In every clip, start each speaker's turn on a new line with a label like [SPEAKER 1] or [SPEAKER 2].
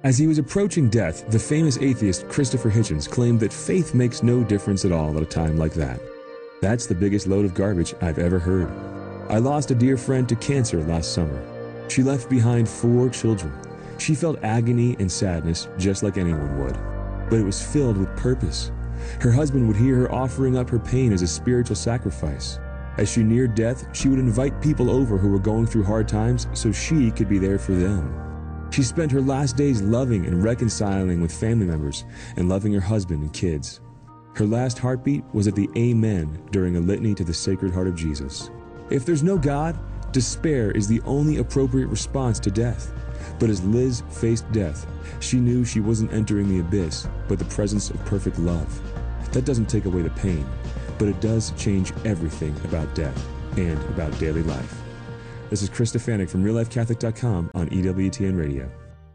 [SPEAKER 1] As he was approaching death, the famous atheist Christopher Hitchens claimed that faith makes no difference at all at a time like that. That's the biggest load of garbage I've ever heard. I lost a dear friend to cancer last summer. She left behind 4 children. She felt agony and sadness just like anyone would, but it was filled with purpose. Her husband would hear her offering up her pain as a spiritual sacrifice. As she neared death, she would invite people over who were going through hard times so she could be there for them. She spent her last days loving and reconciling with family members and loving her husband and kids. Her last heartbeat was at the Amen during a litany to the Sacred Heart of Jesus. If there's no God, despair is the only appropriate response to death. But as Liz faced death, she knew she wasn't entering the abyss, but the presence of perfect love. That doesn't take away the pain, but it does change everything about death and about daily life. This is Chris Stefanik from RealLifeCatholic.com on EWTN Radio.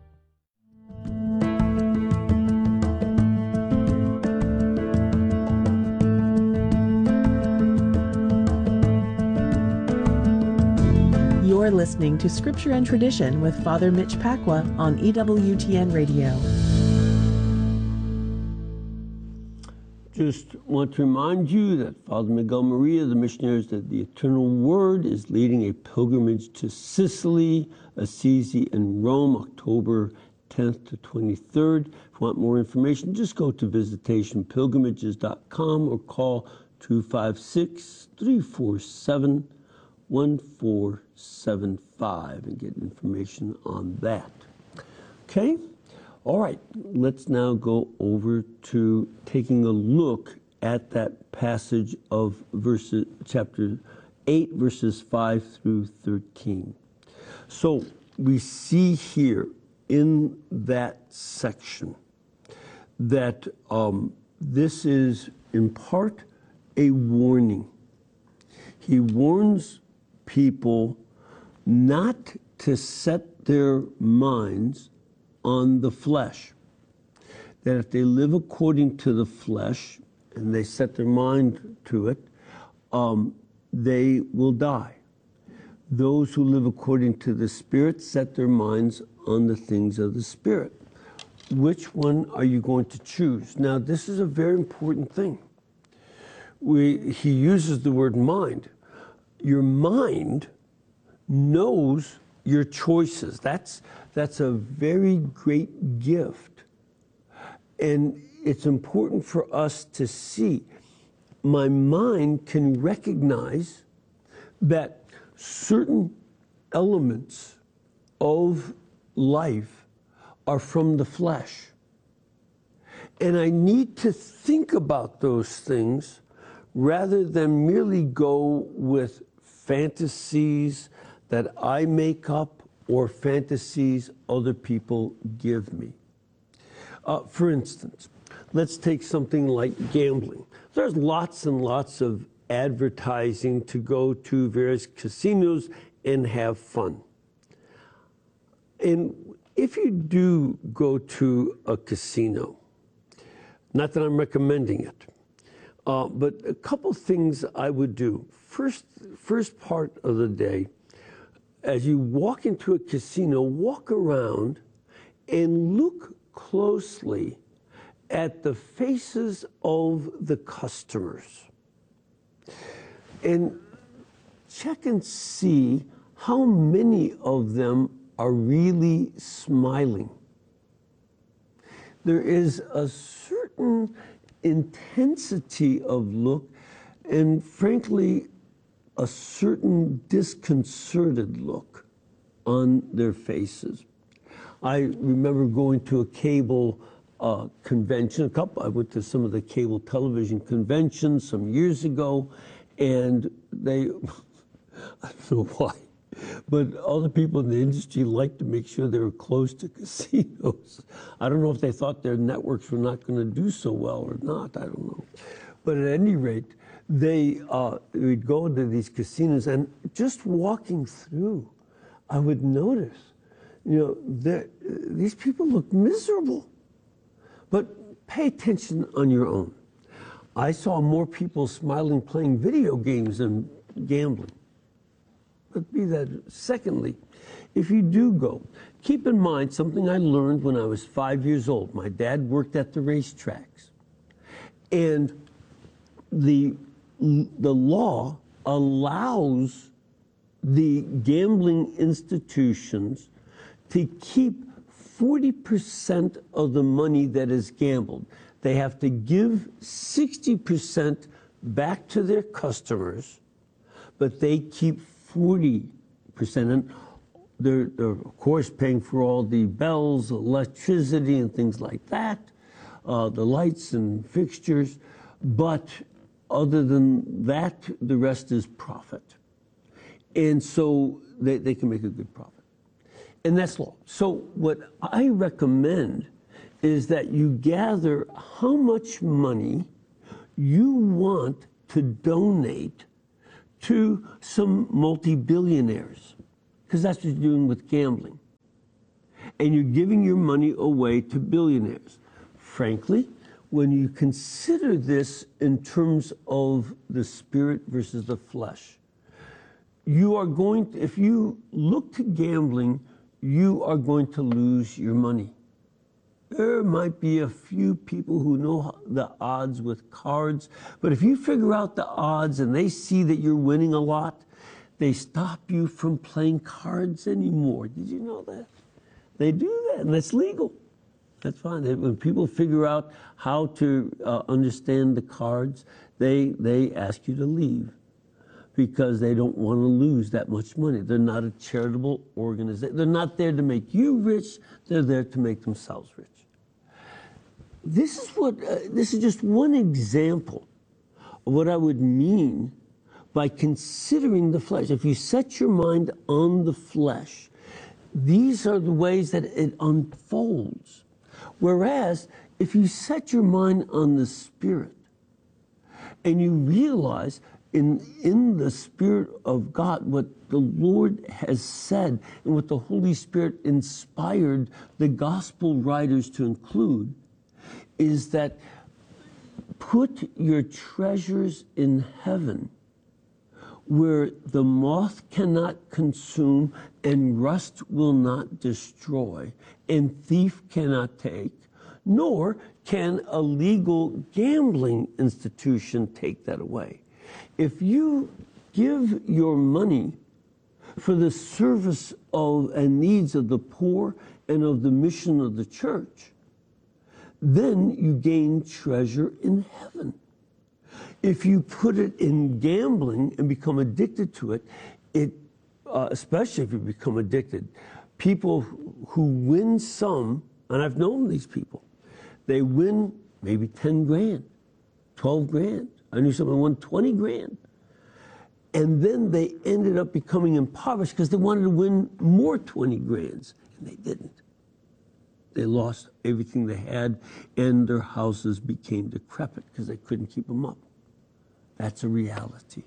[SPEAKER 2] You're listening to Scripture and Tradition with Father Mitch Pacwa on EWTN Radio.
[SPEAKER 3] Just want to remind you that Father Miguel Maria, the Missionaries of the Eternal Word, is leading a pilgrimage to Sicily, Assisi, and Rome, October 10th to 23rd. If you want more information, just go to visitationpilgrimages.com or call 256-347-1475 and get information on that. Okay? All right, let's now go over to taking a look at that passage of chapter 8, verses 5 through 13. So we see here in that section that this is in part a warning. He warns people not to set their minds on the flesh, that if they live according to the flesh and they set their mind to it, they will die. Those who live according to the Spirit set their minds on the things of the Spirit. Which one are you going to choose? Now, this is a very important thing. He uses the word mind. Your mind knows your choices. That's a very great gift. And it's important for us to see. My mind can recognize that certain elements of life are from the flesh. And I need to think about those things rather than merely go with fantasies that I make up or fantasies other people give me. For instance, let's take something like gambling. There's lots and lots of advertising to go to various casinos and have fun. And if you do go to a casino, not that I'm recommending it, but a couple things I would do. First part of the day, as you walk into a casino, walk around and look closely at the faces of the customers. And check and see how many of them are really smiling. There is a certain intensity of look and, frankly, a certain disconcerted look on their faces. I remember going to a cable convention. I went to some of the cable television conventions some years ago, and they, I don't know why, but all the people in the industry like to make sure they were close to casinos. I don't know if they thought their networks were not going to do so well or not. I don't know. But at any rate, they would go into these casinos, and just walking through, I would notice, these people look miserable. But pay attention on your own. I saw more people smiling playing video games than gambling. But be that. Secondly, if you do go, keep in mind something I learned when I was 5 years old. My dad worked at the racetracks. And the law allows the gambling institutions to keep 40% of the money that is gambled. They have to give 60% back to their customers, but they keep 40%. And they're of course paying for all the bells, electricity, and things like that, the lights and fixtures. But other than that, the rest is profit. And so they can make a good profit. And that's law. So what I recommend is that you gather how much money you want to donate to some multi-billionaires, because that's what you're doing with gambling. And you're giving your money away to billionaires. Frankly, when you consider this in terms of the spirit versus the flesh, you are going to, if you look to gambling, you are going to lose your money. There might be a few people who know the odds with cards, but if you figure out the odds and they see that you're winning a lot, they stop you from playing cards anymore. Did you know that? They do that, and that's legal. That's fine. When people figure out how to understand the cards, they ask you to leave because they don't want to lose that much money. They're not a charitable organization. They're not there to make you rich. They're there to make themselves rich. This is just one example of what I would mean by considering the flesh. If you set your mind on the flesh, these are the ways that it unfolds. Whereas if you set your mind on the Spirit and you realize in the Spirit of God what the Lord has said and what the Holy Spirit inspired the gospel writers to include, is that put your treasures in heaven where the moth cannot consume and rust will not destroy and thief cannot take, nor can a legal gambling institution take that away. If you give your money for the service of and needs of the poor and of the mission of the church, then you gain treasure in heaven. If you put it in gambling and become addicted to it, especially if you become addicted, people who win some, and I've known these people, they win maybe 10 grand, 12 grand. I knew someone who won 20 grand. And then they ended up becoming impoverished because they wanted to win more 20 grands, and they didn't. They lost everything they had, and their houses became decrepit because they couldn't keep them up. That's a reality.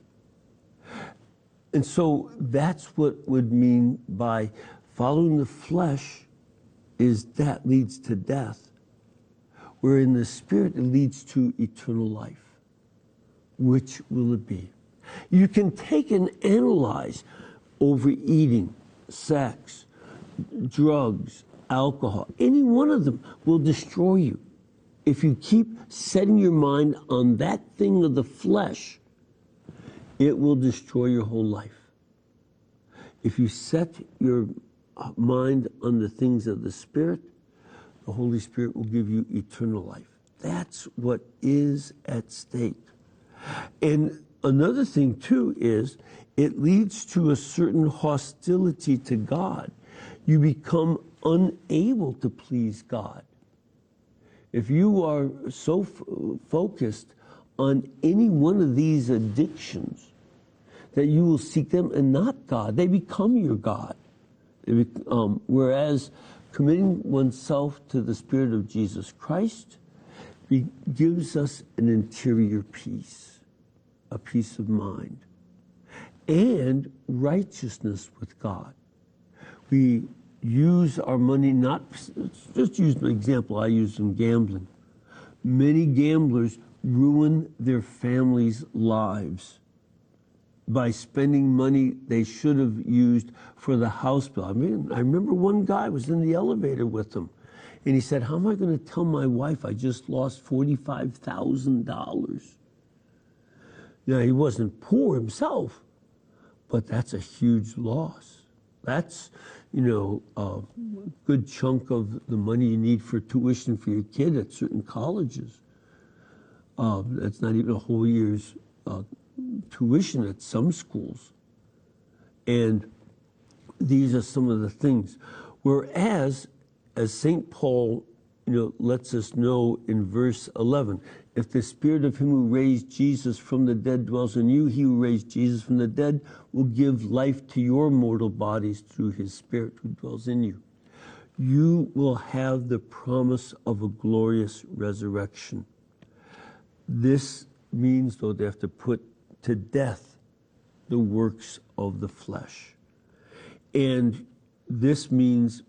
[SPEAKER 3] And so that's what would mean by following the flesh is that leads to death, where in the Spirit it leads to eternal life. Which will it be? You can take and analyze overeating, sex, drugs, alcohol. Any one of them will destroy you. If you keep setting your mind on that thing of the flesh, it will destroy your whole life. If you set your mind on the things of the Spirit, the Holy Spirit will give you eternal life. That's what is at stake. And another thing, too, is it leads to a certain hostility to God. You become unable to please God. If you are so focused on any one of these addictions that you will seek them and not God, they become your God. Whereas committing oneself to the Spirit of Jesus Christ gives us an interior peace, a peace of mind, and righteousness with God. We use our money, not just use an example I use in gambling. Many gamblers ruin their families' lives by spending money they should have used for the house bill. I mean, I remember one guy was in the elevator with them, and he said, how am I going to tell my wife I just lost $45,000? Now, he wasn't poor himself, but that's a huge loss. That's, a good chunk of the money you need for tuition for your kid at certain colleges. That's not even a whole year's tuition at some schools. And these are some of the things. Whereas, as St. Paul, lets us know in verse 11, if the spirit of him who raised Jesus from the dead dwells in you, he who raised Jesus from the dead will give life to your mortal bodies through his spirit who dwells in you. You will have the promise of a glorious resurrection. This means, though, they have to put to death the works of the flesh. And this means